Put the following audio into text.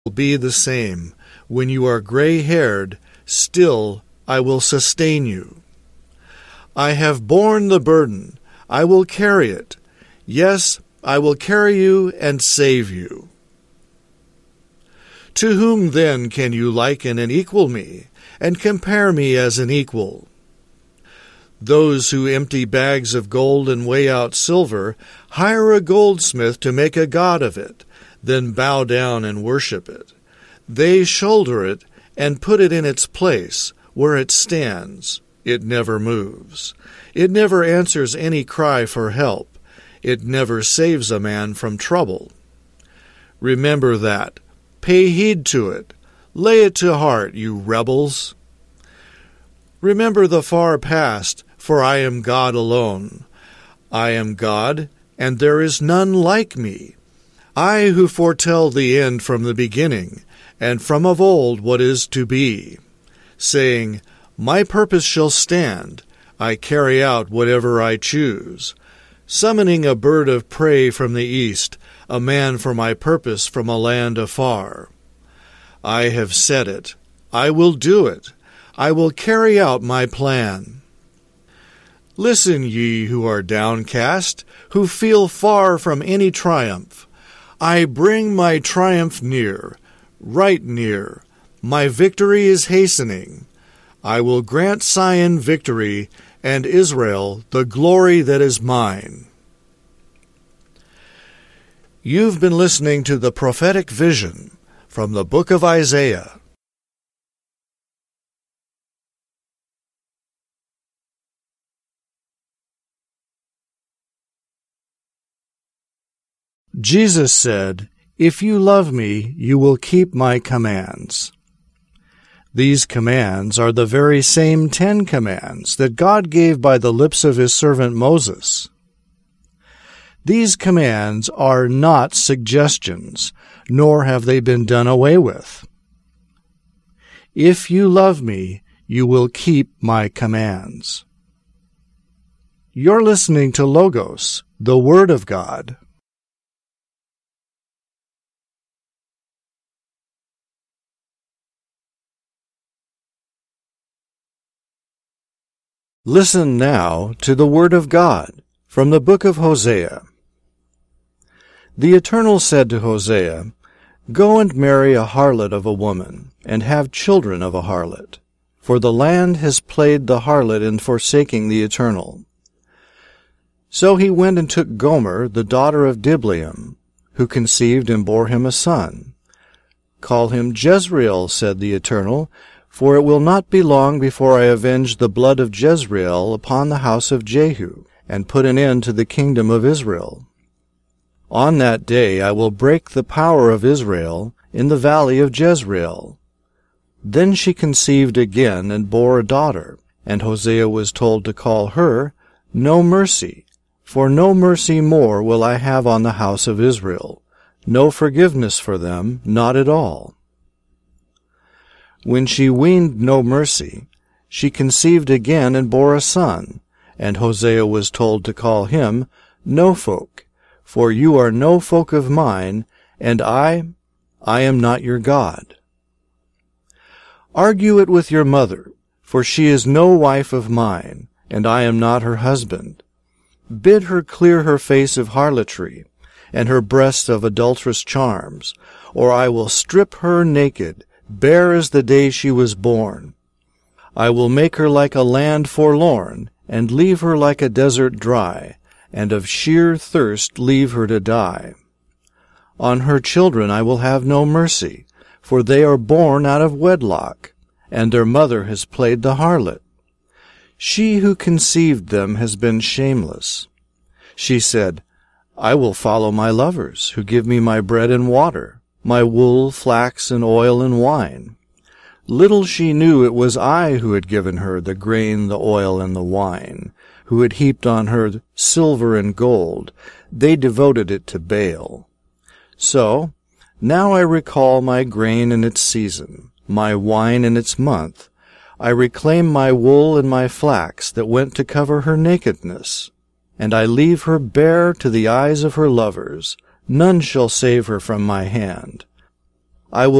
will be the same. When you are gray-haired, still I will sustain you. I have borne the burden. I will carry it. Yes, I will carry you and save you. To whom then can you liken and equal me, and compare me as an equal? Those who empty bags of gold and weigh out silver hire a goldsmith to make a god of it, then bow down and worship it. They shoulder it and put it in its place, where it stands. It never moves. It never answers any cry for help. It never saves a man from trouble. Remember that. Pay heed to it. Lay it to heart, you rebels. Remember the far past, for I am God alone. I am God, and there is none like me. I who foretell the end from the beginning, and from of old what is to be, saying, My purpose shall stand. I carry out whatever I choose, summoning a bird of prey from the east, a man for my purpose from a land afar. I have said it. I will do it. I will carry out my plan. Listen, ye who are downcast, who feel far from any triumph. I bring my triumph near, right near. My victory is hastening. I will grant Zion victory, and Israel the glory that is mine. You've been listening to the prophetic vision from the book of Isaiah. Jesus said, If you love me, you will keep my commands. These commands are the very same 10 commands that God gave by the lips of his servant Moses. These commands are not suggestions, nor have they been done away with. If you love me, you will keep my commands. You're listening to Logos, the Word of God. Listen now to the Word of God from the book of Hosea. The Eternal said to Hosea, Go and marry a harlot of a woman, and have children of a harlot, for the land has played the harlot in forsaking the Eternal. So he went and took Gomer, the daughter of Diblaim, who conceived and bore him a son. Call him Jezreel, said the Eternal, for it will not be long before I avenge the blood of Jezreel upon the house of Jehu, and put an end to the kingdom of Israel. On that day I will break the power of Israel in the valley of Jezreel. Then she conceived again and bore a daughter, and Hosea was told to call her No Mercy, for no mercy more will I have on the house of Israel, no forgiveness for them, not at all. When she weaned no mercy, she conceived again and bore a son, and Hosea was told to call him No Folk, for you are no folk of mine, and I am not your God. Argue it with your mother, for she is no wife of mine, and I am not her husband. Bid her clear her face of harlotry, and her breasts of adulterous charms, or I will strip her naked, bare as the day she was born. I will make her like a land forlorn, and leave her like a desert dry, and of sheer thirst leave her to die. On her children I will have no mercy, for they are born out of wedlock, and their mother has played the harlot. She who conceived them has been shameless. She said, I will follow my lovers, who give me my bread and water, my wool, flax, and oil, and wine. Little she knew it was I who had given her the grain, the oil, and the wine, who had heaped on her silver and gold. They devoted it to Baal. So, now I recall my grain in its season, my wine in its month. I reclaim my wool and my flax that went to cover her nakedness, and I leave her bare to the eyes of her lovers. None shall save her from my hand. I will